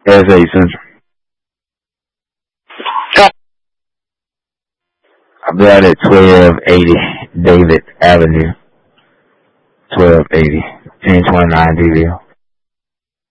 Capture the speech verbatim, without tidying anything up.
S eight Central. I'll be out at twelve eighty David Avenue. twelve eighty. ten twenty-nine D V L.